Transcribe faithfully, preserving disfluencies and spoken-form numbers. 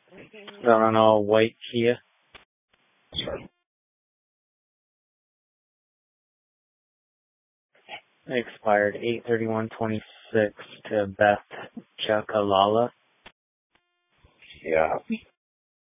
Delano white Kia. Sorry. Expired eight thirty-one twenty-six to Beth Chakalala. Yeah.